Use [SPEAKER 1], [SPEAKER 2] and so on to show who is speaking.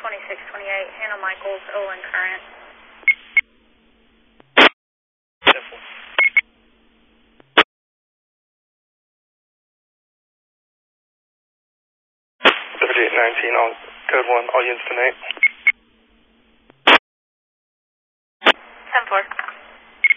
[SPEAKER 1] 2628, Hannah Michaels, Olin Current.
[SPEAKER 2] 7819 on code 1, all units tonight.
[SPEAKER 1] 10-4.